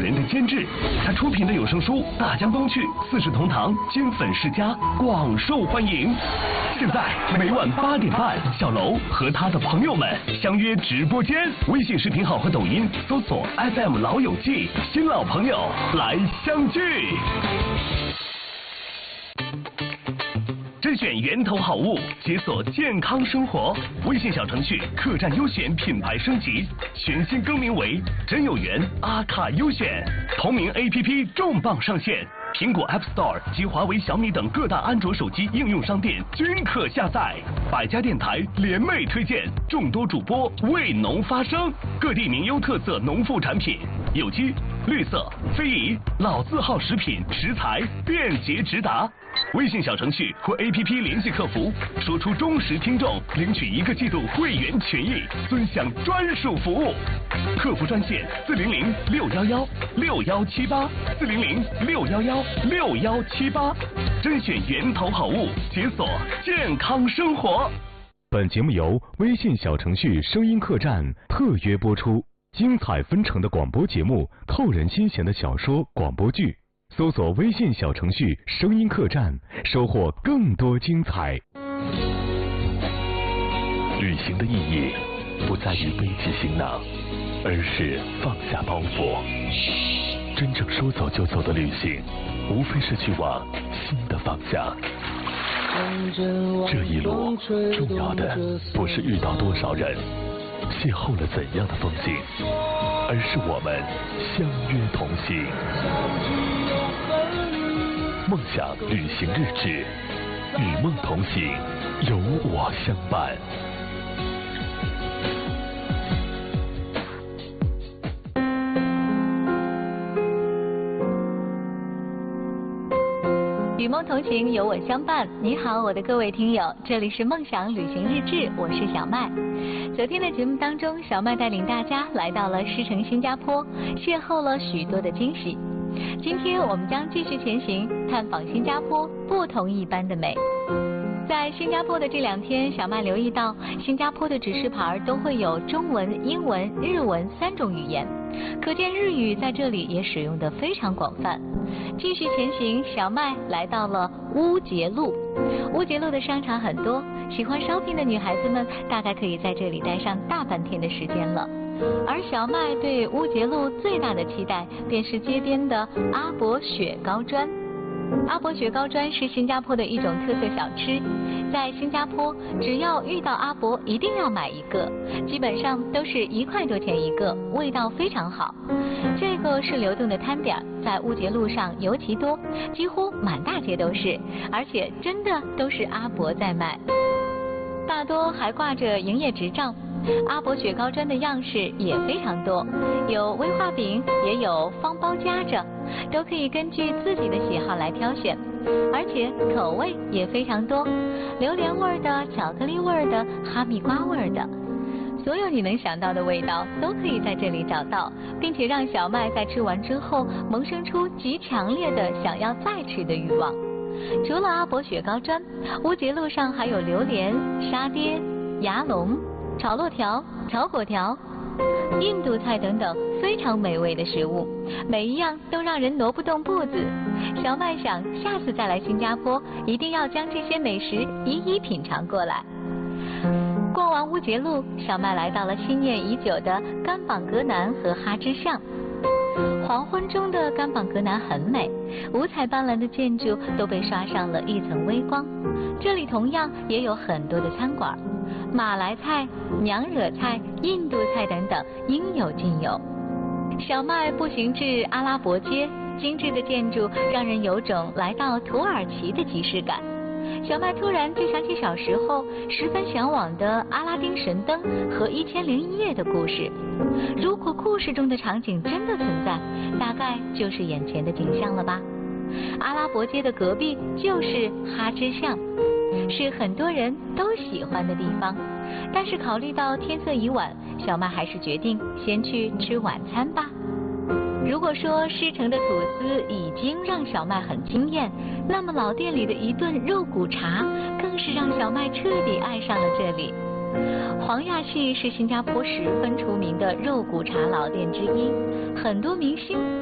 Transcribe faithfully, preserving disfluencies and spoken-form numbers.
人的监制。他出品的有声书《大江东去》《四世同堂》《金粉世家》广受欢迎。现在每晚八点半，小楼和他的朋友们相约直播间，微信视频号和抖音搜索 F M 老友记，新老朋友来相聚。甄选源头好物，解锁健康生活。微信小程序客栈优选品牌升级，全新更名为真有缘阿卡优选。同名 A P P 重磅上线，苹果 App Store 及华为、小米等各大安卓手机应用商店均可下载。百家电台联袂推荐，众多主播为农发声，各地名优特色农副产品，有机、绿色、非遗、老字号食品食材便捷直达。微信小程序或 A P P 联系客服，说出忠实听众，领取一个季度会员权益，尊享专属服务。客服专线四零零六幺幺六幺七八四零零六幺幺六幺七八，甄选源头好物，解锁健康生活。 本节目由微信小程序声音客栈特约播出，精彩纷呈的广播节目，扣人心弦的小说广播剧。搜索微信小程序声音客栈，收获更多精彩。 旅行的意义不在于背起行囊，而是放下包袱。真正说走就走的旅行，无非是去往新的方向。这一路重要的不是遇到多少人，邂逅了怎样的风景，而是我们相约同行。梦想旅行日志，与梦同行，有我相伴。 与梦同行，有我相伴。你好，我的各位听友，这里是梦想旅行日志，我是小麦。昨天的节目当中，小麦带领大家来到了狮城新加坡，邂逅了许多的惊喜。今天我们将继续前行，探访新加坡不同一般的美。在新加坡的这两天，小麦留意到新加坡的指示牌都会有中文、英文、日文三种语言，可见日语在这里也使用得非常广泛。继续前行，小麦来到了乌节路。乌节路的商场很多，喜欢 shopping 的女孩子们大概可以在这里待上大半天的时间了。而小麦对乌节路最大的期待便是街边的阿伯雪糕砖。阿伯雪糕砖是新加坡的一种特色小吃，在新加坡只要遇到阿伯一定要买一个，基本上都是一块多钱一个，味道非常好。这个是流动的摊点，在乌节路上尤其多，几乎满大街都是，而且真的都是阿伯在卖，大多还挂着营业执照。阿伯雪糕砖的样式也非常多，有威化饼，也有方包夹着，都可以根据自己的喜好来挑选，而且口味也非常多，榴莲味的、巧克力味的、哈密瓜味的，所有你能想到的味道都可以在这里找到，并且让小麦在吃完之后萌生出极强烈的想要再吃的欲望。除了阿伯雪糕砖，乌节路上还有榴莲、沙爹、牙龙、炒箩条、炒粿条、印度菜等等非常美味的食物，每一样都让人挪不动步子。小麦想下次再来新加坡，一定要将这些美食一一品尝过来。逛完乌节路，小麦来到了心念已久的甘榜格南和哈芝巷。黄昏中的甘榜格南很美，五彩斑斓的建筑都被刷上了一层微光。这里同样也有很多的餐馆，马来菜、娘惹菜、印度菜等等应有尽有。小麦步行至阿拉伯街，精致的建筑让人有种来到土耳其的即视感。小麦突然就想起小时候十分向往的阿拉丁神灯和一千零一夜的故事。如果故事中的场景真的存在，大概就是眼前的景象了吧。阿拉伯街的隔壁就是哈芝巷，是很多人都喜欢的地方。但是考虑到天色已晚，小麦还是决定先去吃晚餐吧。如果说狮城的吐司已经让小麦很惊艳，那么老店里的一顿肉骨茶更是让小麦彻底爱上了这里。黄亚系是新加坡十分出名的肉骨茶老店之一，很多明星